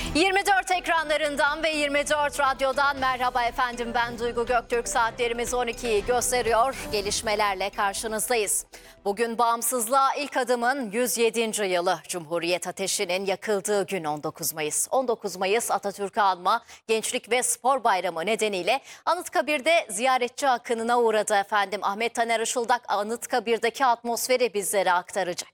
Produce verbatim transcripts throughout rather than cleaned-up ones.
yirmi dört ekranlarından ve yirmi dört radyodan merhaba efendim, ben Duygu Göktürk. Saatlerimiz on ikiyi gösteriyor. Gelişmelerle karşınızdayız. Bugün bağımsızlığa ilk adımın yüz yedinci yılı. Cumhuriyet ateşinin yakıldığı gün on dokuz Mayıs. on dokuz Mayıs Atatürk'ü anma Gençlik ve Spor Bayramı nedeniyle Anıtkabir'de ziyaretçi akınına uğradı efendim. Ahmet Taner Işıldak Anıtkabir'deki atmosferi bizlere aktaracak.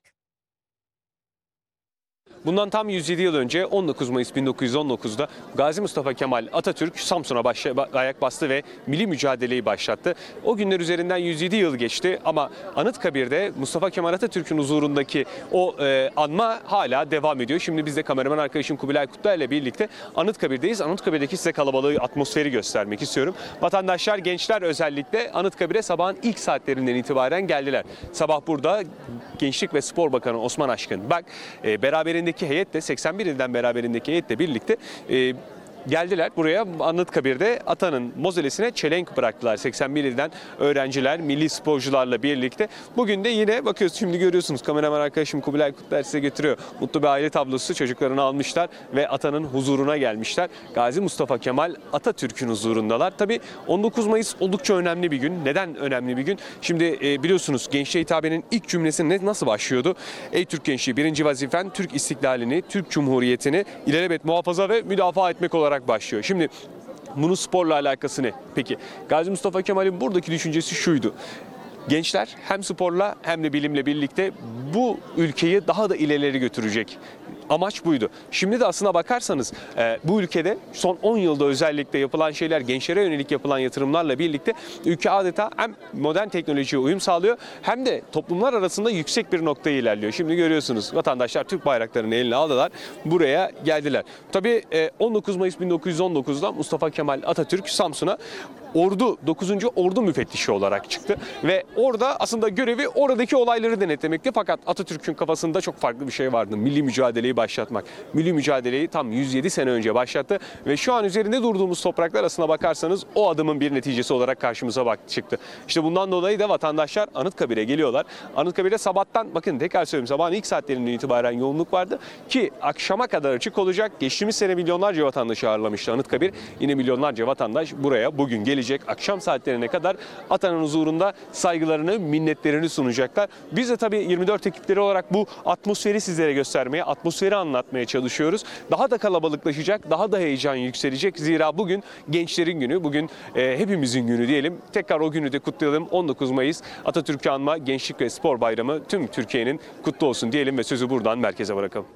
Bundan tam yüz yedi yıl önce on dokuz Mayıs bin dokuz yüz on dokuz'da Gazi Mustafa Kemal Atatürk Samsun'a başla, ayak bastı ve milli mücadeleyi başlattı. O günler üzerinden yüz yedi yıl geçti ama Anıtkabir'de Mustafa Kemal Atatürk'ün huzurundaki o e, anma hala devam ediyor. Şimdi biz de kameraman arkadaşım Kubilay Kutluer ile birlikte Anıtkabir'deyiz. Anıtkabir'deki size kalabalığı, atmosferi göstermek istiyorum. Vatandaşlar, gençler özellikle Anıtkabir'e sabahın ilk saatlerinden itibaren geldiler. Sabah burada Gençlik ve Spor Bakanı Osman Aşkın Bak e, beraberindeki heyet de seksen bir ilden beraberindeki heyetle birlikte e, geldiler buraya. Anıtkabir'de Atan'ın mozolesine çelenk bıraktılar. seksen bir ilden öğrenciler, milli sporcularla birlikte. Bugün de yine bakıyoruz, şimdi görüyorsunuz, kameraman arkadaşım Kubilay Kutluer size getiriyor. Mutlu bir aile tablosu, çocuklarını almışlar ve Atan'ın huzuruna gelmişler. Gazi Mustafa Kemal Atatürk'ün huzurundalar. Tabii on dokuz Mayıs oldukça önemli bir gün. Neden önemli bir gün? Şimdi e, biliyorsunuz gençliğe hitabenin ilk cümlesi ne, nasıl başlıyordu? Ey Türk gençliği, birinci vazifen Türk istiklalini, Türk Cumhuriyeti'ni ilelebet muhafaza ve müdafaa etmek olarak başlıyor. Şimdi bunun sporla alakası ne? Peki Gazi Mustafa Kemal'in buradaki düşüncesi şuydu. Gençler hem sporla hem de bilimle birlikte bu ülkeyi daha da ileri götürecek. Amaç buydu. Şimdi de aslına bakarsanız e, bu ülkede son on yılda özellikle yapılan şeyler, gençlere yönelik yapılan yatırımlarla birlikte ülke adeta hem modern teknolojiye uyum sağlıyor hem de toplumlar arasında yüksek bir noktaya ilerliyor. Şimdi görüyorsunuz, vatandaşlar Türk bayraklarını eline aldılar, buraya geldiler. Tabii e, on dokuz Mayıs bin dokuz yüz on dokuz'da Mustafa Kemal Atatürk Samsun'a Ordu dokuzuncu Ordu müfettişi olarak çıktı ve orada aslında görevi oradaki olayları denetlemekti. Fakat Atatürk'ün kafasında çok farklı bir şey vardı. Milli mücadeleyi başlatmak. Milli mücadeleyi tam yüz yedi sene önce başlattı ve şu an üzerinde durduğumuz topraklar, aslına bakarsanız o adımın bir neticesi olarak karşımıza bak çıktı. İşte bundan dolayı da vatandaşlar Anıtkabir'e geliyorlar. Anıtkabir'e sabahtan, bakın tekrar söyleyeyim, sabahın ilk saatlerinden itibaren yoğunluk vardı ki akşama kadar açık olacak. Geçtiğimiz sene milyonlarca vatandaşı ağırlamıştı Anıtkabir. Yine milyonlarca vatandaş buraya bugün gelecek. Akşam saatlerine kadar Atan'ın huzurunda saygılarını, minnetlerini sunacaklar. Biz de tabii yirmi dört ekipleri olarak bu atmosferi sizlere göstermeye, atmosferi anlatmaya çalışıyoruz. Daha da kalabalıklaşacak, daha da heyecan yükselecek. Zira bugün gençlerin günü, bugün e, hepimizin günü diyelim. Tekrar o günü de kutlayalım. on dokuz Mayıs Atatürk'ü anma Gençlik ve Spor Bayramı tüm Türkiye'nin kutlu olsun diyelim ve sözü buradan merkeze bırakalım.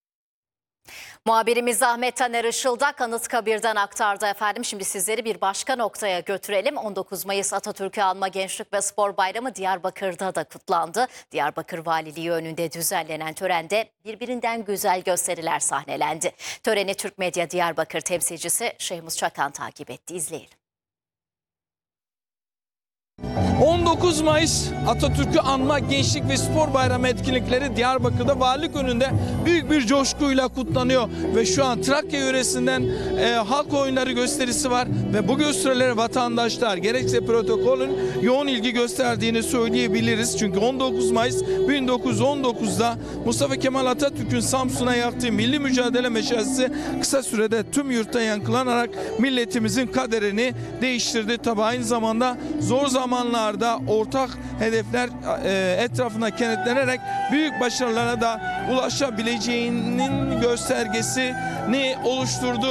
Muhabirimiz Ahmet Taner Işıldak Anıtkabir'den aktardı efendim. Şimdi sizleri bir başka noktaya götürelim. on dokuz Mayıs Atatürk'ü anma Gençlik ve Spor Bayramı Diyarbakır'da da kutlandı. Diyarbakır Valiliği önünde düzenlenen törende birbirinden güzel gösteriler sahnelendi. Töreni Türk Medya Diyarbakır temsilcisi Şehmus Çakan takip etti. İzleyelim. on dokuz Mayıs Atatürk'ü anma Gençlik ve Spor Bayramı etkinlikleri Diyarbakır'da valilik önünde büyük bir coşkuyla kutlanıyor ve şu an Trakya yöresinden e, halk oyunları gösterisi var ve bu gösterilere vatandaşlar gerekse protokolün yoğun ilgi gösterdiğini söyleyebiliriz. Çünkü on dokuz Mayıs bin dokuz yüz on dokuz'da Mustafa Kemal Atatürk'ün Samsun'a yaktığı milli mücadele meşalesi kısa sürede tüm yurtta yankılanarak milletimizin kaderini değiştirdi. Tabi aynı zamanda zor zamanlarda ortak hedefler e, etrafına kenetlenerek büyük başarılara da ulaşabileceğinin göstergesini oluşturdu.